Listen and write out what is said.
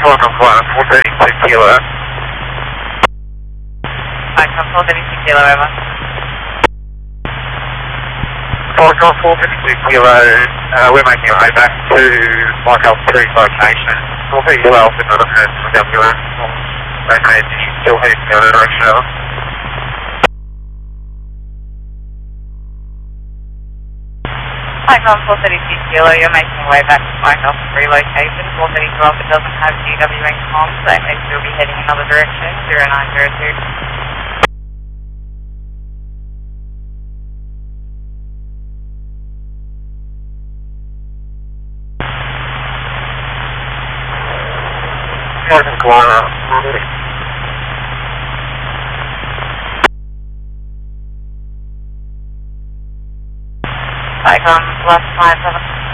Falcon 432 kilo. Falcon 432 kilo, over. Falcon 452 kilo, we're making our way back to Mike Alpha 3's location. We'll be well off in the defense for WM. They may be still heading the other direction. Falcon 432 kilo, you're making your way back to Mike Alpha 3 location. 432 Alpha doesn't have GWM comms, so it may still be heading another direction, 0902. Falcon Koala. Falcon +57.